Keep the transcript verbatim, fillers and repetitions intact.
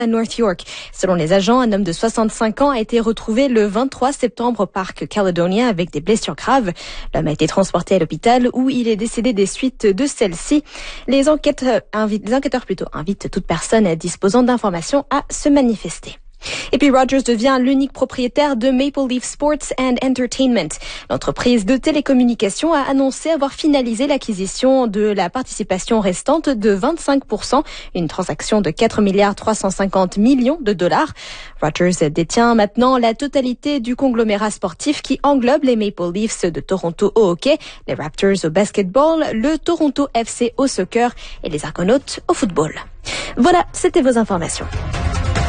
à North York. Selon les agents, un homme de soixante-cinq ans a été retrouvé le vingt-trois septembre au parc Caledonia avec des blessures graves. L'homme a été transporté à l'hôpital où il est décédé des suites de celle-ci. Les, enquêtes, invitent, les enquêteurs plutôt invitent toute personne disposant d'informations à se manifester. Et puis Rogers devient l'unique propriétaire de Maple Leaf Sports and Entertainment. L'entreprise de télécommunications a annoncé avoir finalisé l'acquisition de la participation restante de vingt-cinq pour cent, une transaction de quatre milliards trois cent cinquante millions de dollars. Rogers détient maintenant la totalité du conglomérat sportif qui englobe les Maple Leafs de Toronto au hockey, les Raptors au basketball, le Toronto F C au soccer et les Argonautes au football. Voilà, c'était vos informations.